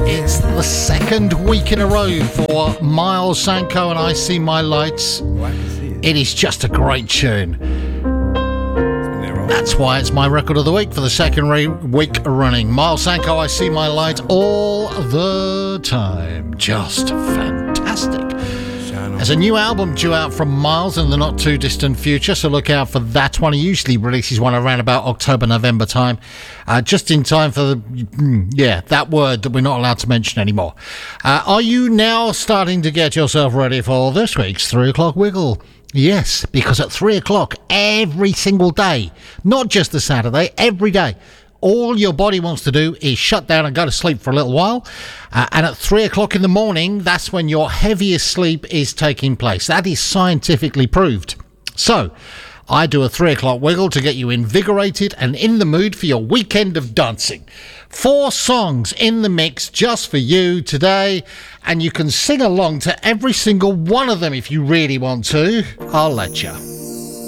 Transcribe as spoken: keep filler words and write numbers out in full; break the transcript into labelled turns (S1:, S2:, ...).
S1: It's the second week in a row for Miles Sanko and I See My Lights. It is just a great tune. That's why it's my record of the week for the second re- week running. Miles Sanko, I See My Light all the time. Just fantastic. There's a new album due out from Miles in the not too distant future, so look out for that one. He usually releases one around about October, November time, uh, just in time for the, yeah, that word that we're not allowed to mention anymore. Uh, are you now starting to get yourself ready for this week's three o'clock wiggle? Yes, because at three o'clock every single day, not just the Saturday, every day, all your body wants to do is shut down and go to sleep for a little while. Uh, and at three o'clock in the morning, that's when your heaviest sleep is taking place. That is scientifically proved. So, I do a three o'clock wiggle to get you invigorated and in the mood for your weekend of dancing. Four songs in the mix just for you today. And you can sing along to every single one of them if you really want to. I'll let you.